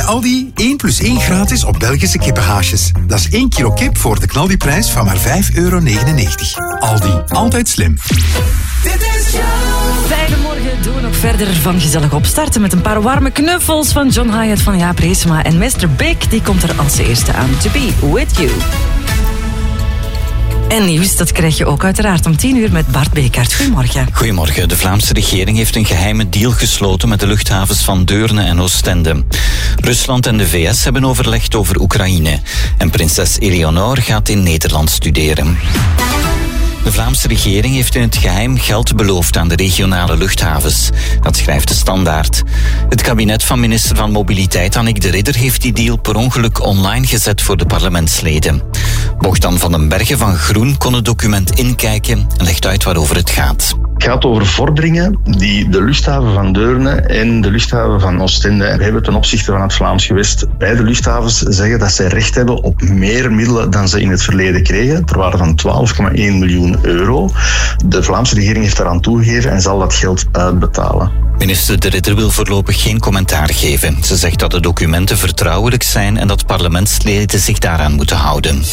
Bij Aldi 1 + 1 gratis op Belgische kippenhaasjes. Dat is 1 kilo kip voor de knaldiprijs van maar €5,99. Aldi, altijd slim. Fijne morgen, doen we nog verder van gezellig opstarten met een paar warme knuffels van John Hyatt van Jaap Reesema. En Mr. Big, die komt er als eerste aan. To be with you. En nieuws, dat krijg je ook uiteraard om 10 uur met Bart Bekaert. Goedemorgen. Goedemorgen. De Vlaamse regering heeft een geheime deal gesloten met de luchthavens van Deurne en Oostende. Rusland en de VS hebben overlegd over Oekraïne. En prinses Eleonore gaat in Nederland studeren. De Vlaamse regering heeft in het geheim geld beloofd aan de regionale luchthavens. Dat schrijft de Standaard. Het kabinet van minister van Mobiliteit Annick de Ridder heeft die deal per ongeluk online gezet voor de parlementsleden. Bogdan van den Bergen van Groen kon het document inkijken en legt uit waarover het gaat. Het gaat over vorderingen die de luchthaven van Deurne en de luchthaven van Oostende hebben ten opzichte van het Vlaams gewest. Beide luchthavens zeggen dat zij recht hebben op meer middelen dan ze in het verleden kregen, ter waarde van €12,1 miljoen. De Vlaamse regering heeft daaraan toegegeven en zal dat geld uitbetalen. Minister de Ridder wil voorlopig geen commentaar geven. Ze zegt dat de documenten vertrouwelijk zijn en dat parlementsleden zich daaraan moeten houden.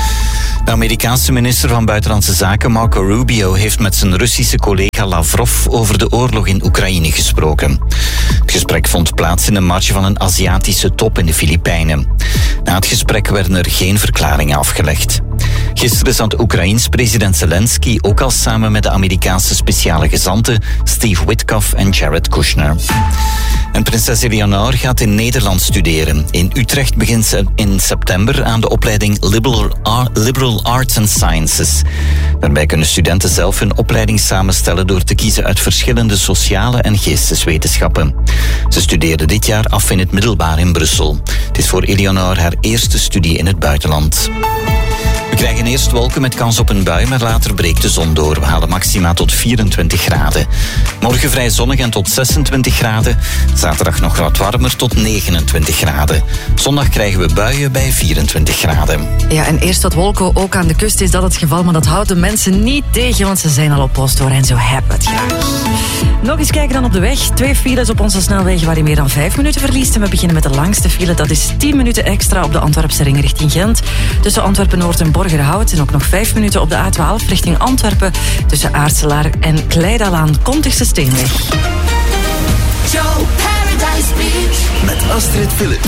De Amerikaanse minister van Buitenlandse Zaken Marco Rubio heeft met zijn Russische collega Lavrov over de oorlog in Oekraïne gesproken. Het gesprek vond plaats in de marge van een Aziatische top in de Filipijnen. Na het gesprek werden er geen verklaringen afgelegd. Gisteren zat Oekraïens president Zelensky ook al samen met de Amerikaanse speciale gezanten Steve Witkoff en Jared Kushner. En prinses Eleonore gaat in Nederland studeren. In Utrecht begint ze in september aan de opleiding Liberal Arts and Sciences. Daarbij kunnen studenten zelf hun opleiding samenstellen door te kiezen uit verschillende sociale en geesteswetenschappen. Ze studeerde dit jaar af in het middelbaar in Brussel. Het is voor Eleonore haar eerste studie in het buitenland. We krijgen eerst wolken met kans op een bui, maar later breekt de zon door. We halen maxima tot 24 graden. Morgen vrij zonnig en tot 26 graden. Zaterdag nog wat warmer tot 29 graden. Zondag krijgen we buien bij 24 graden. Ja, en eerst wat wolken, ook aan de kust is dat het geval, maar dat houdt de mensen niet tegen, want ze zijn al op post hoor en zo hebben het graag. Nog eens kijken dan op de weg. 2 files op onze snelwegen waar je meer dan 5 minuten verliest. En we beginnen met de langste file, dat is 10 minuten extra op de Antwerpse ring richting Gent. Tussen Antwerpen-Noord en Borgerhout. En ook nog 5 minuten op de A12 richting Antwerpen. Tussen Aartselaar en Kleidalaan, Kontigse Steenweg. Joe Paradise Beach. Met Astrid Philips.